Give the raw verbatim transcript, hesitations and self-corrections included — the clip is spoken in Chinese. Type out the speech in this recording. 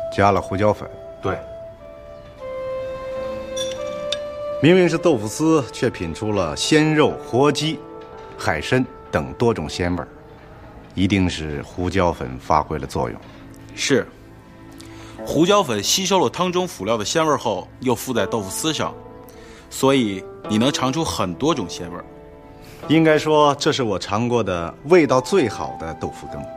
加了胡椒粉。 对。 明明是豆腐丝，却品出了鲜肉、活鸡、海参等多种鲜味儿，一定是胡椒粉发挥了作用。 是，胡椒粉吸收了汤中辅料的鲜味后，又附在豆腐丝上，所以你能尝出很多种鲜味儿。 应该说，这是我尝过的味道最好的豆腐羹。